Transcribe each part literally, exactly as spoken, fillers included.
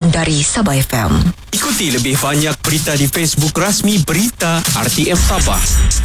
dari Sabah F M. Ikuti lebih banyak berita di Facebook rasmi Berita R T M Sabah.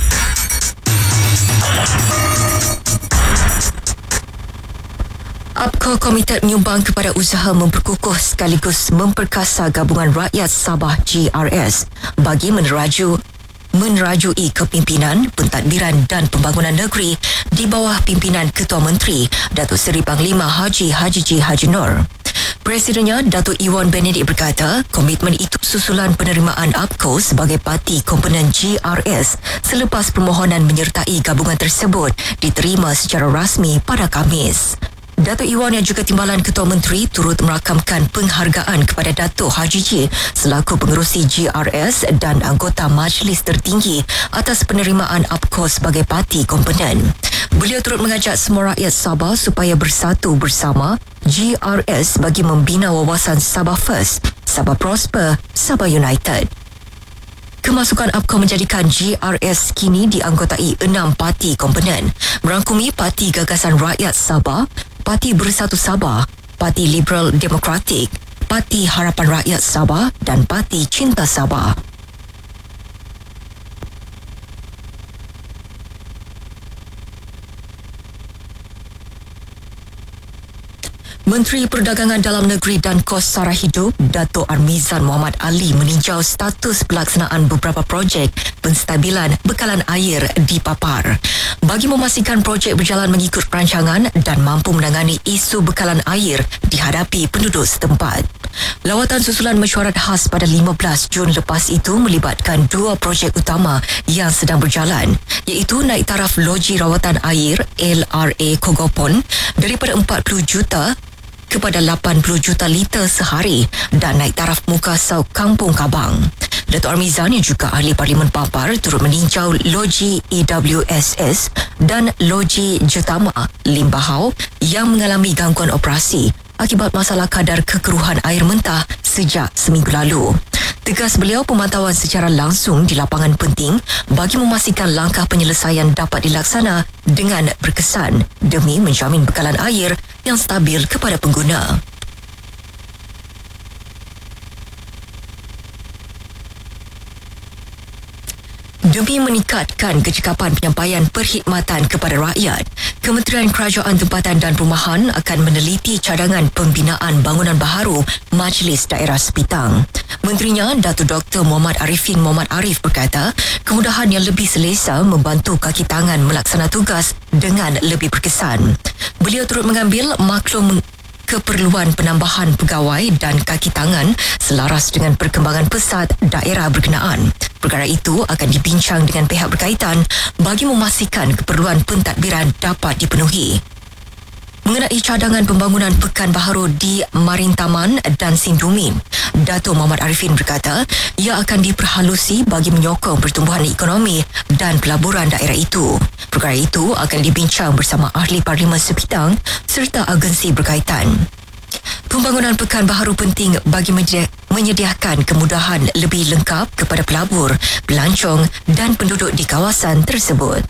APCO komited menyumbang kepada usaha memperkukuh sekaligus memperkasa Gabungan Rakyat Sabah G R S bagi meneraju menerajui kepimpinan, pentadbiran dan pembangunan negeri di bawah pimpinan Ketua Menteri Datuk Seri Panglima Haji Haji J. Haji Nur. Presidennya Datuk Iwan Benedik berkata, komitmen itu susulan penerimaan APCO sebagai parti komponen G R S selepas permohonan menyertai gabungan tersebut diterima secara rasmi pada Khamis. Datuk Iwan yang juga timbalan Ketua Menteri turut merakamkan penghargaan kepada Datuk Haji J selaku pengerusi G R S dan anggota Majlis Tertinggi atas penerimaan APCO sebagai parti komponen. Beliau turut mengajak semua rakyat Sabah supaya bersatu bersama G R S bagi membina wawasan Sabah First, Sabah Prosper, Sabah United. Kemasukan APCO menjadikan G R S kini dianggotai enam parti komponen, merangkumi Parti Gagasan Rakyat Sabah, Parti Bersatu Sabah, Parti Liberal Demokratik, Parti Harapan Rakyat Sabah dan Parti Cinta Sabah. Menteri Perdagangan Dalam Negeri dan Kos Sara Hidup, Dato' Armizan Muhammad Ali meninjau status pelaksanaan beberapa projek penstabilan bekalan air di Papar bagi memastikan projek berjalan mengikut perancangan dan mampu menangani isu bekalan air dihadapi penduduk setempat. Lawatan susulan mesyuarat khas pada lima belas Jun lepas itu melibatkan dua projek utama yang sedang berjalan, iaitu naik taraf loji rawatan air L R A Kogopon daripada empat puluh juta kepada lapan puluh juta liter sehari dan naik taraf muka sauk Kampung Kabang. Datuk Armizan yang juga ahli Parlimen Papar turut meninjau loji E W S S dan loji Jetama Limbahau yang mengalami gangguan operasi akibat masalah kadar kekeruhan air mentah sejak seminggu lalu. Tegas beliau, pemantauan secara langsung di lapangan penting bagi memastikan langkah penyelesaian dapat dilaksana dengan berkesan demi menjamin bekalan air yang stabil kepada pengguna. Demi meningkatkan kecekapan penyampaian perkhidmatan kepada rakyat, Kementerian Kerajaan Tempatan dan Perumahan akan meneliti cadangan pembinaan bangunan baharu Majlis Daerah Sepitang. Menterinya, Datuk Doktor Muhammad Arifin Muhammad Arif berkata, kemudahan yang lebih selesa membantu kaki tangan melaksana tugas dengan lebih berkesan. Beliau turut mengambil maklum keperluan penambahan pegawai dan kaki tangan selaras dengan perkembangan pesat daerah berkenaan. Perkara itu akan dibincang dengan pihak berkaitan bagi memastikan keperluan pentadbiran dapat dipenuhi. Mengenai cadangan pembangunan pekan baharu di Marintaman dan Sindumin, Datuk Muhammad Arifin berkata ia akan diperhalusi bagi menyokong pertumbuhan ekonomi dan pelaburan daerah itu. Perkara itu akan dibincang bersama ahli Parlimen Sepitang serta agensi berkaitan. Pembangunan pekan baharu penting bagi menyediakan kemudahan lebih lengkap kepada pelabur, pelancong dan penduduk di kawasan tersebut.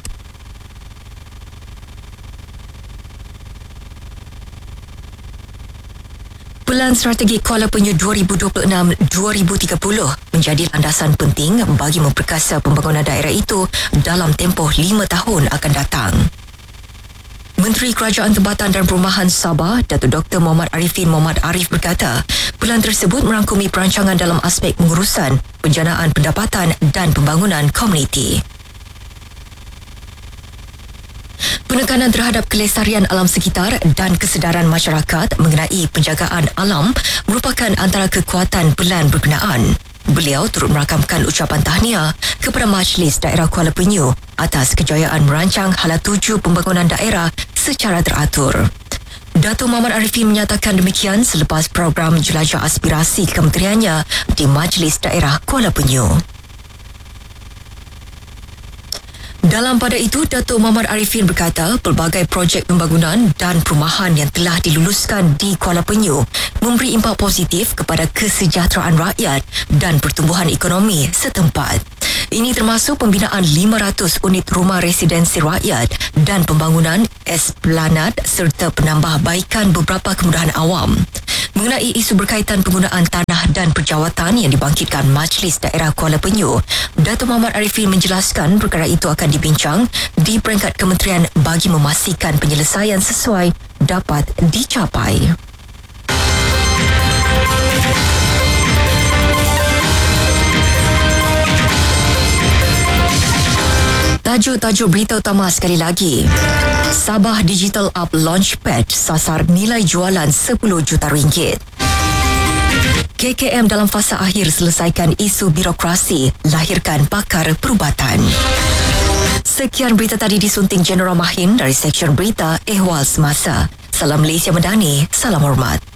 Pelan Strategi Kuala Penyu dua ribu dua puluh enam hingga dua ribu tiga puluh menjadi landasan penting bagi memperkasa pembangunan daerah itu dalam tempoh lima tahun akan datang. Menteri Kerajaan Tempatan dan Perumahan Sabah, Datuk Doktor Muhammad Arifin Muhammad Arif berkata, pelan tersebut merangkumi perancangan dalam aspek pengurusan, penjanaan pendapatan dan pembangunan komuniti. Penekanan terhadap kelestarian alam sekitar dan kesedaran masyarakat mengenai penjagaan alam merupakan antara kekuatan pelan berkenaan. Beliau turut merakamkan ucapan tahniah kepada Majlis Daerah Kuala Penyu atas kejayaan merancang hala tuju pembangunan daerah secara teratur. Datuk Muhammad Arifin menyatakan demikian selepas program jelajah aspirasi kementeriannya di Majlis Daerah Kuala Penyu. Dalam pada itu, Datuk Muhammad Arifin berkata pelbagai projek pembangunan dan perumahan yang telah diluluskan di Kuala Penyu memberi impak positif kepada kesejahteraan rakyat dan pertumbuhan ekonomi setempat. Ini termasuk pembinaan lima ratus unit rumah residensi rakyat dan pembangunan esplanad serta penambahbaikan beberapa kemudahan awam. Mengenai isu berkaitan penggunaan tanah dan perjawatan yang dibangkitkan Majlis Daerah Kuala Penyu, Dato' Muhammad Arifin menjelaskan perkara itu akan dibincang di peringkat kementerian bagi memastikan penyelesaian sesuai dapat dicapai. Tajuk-tajuk berita utama sekali lagi. Sabah Digital Up Launchpad sasar nilai jualan sepuluh juta ringgit. K K M dalam fasa akhir selesaikan isu birokrasi, lahirkan pakar perubatan. Sekian berita tadi disunting Jeneral Mahin dari Seksyen Berita Ehwal Semasa. Salam Malaysia Madani, salam hormat.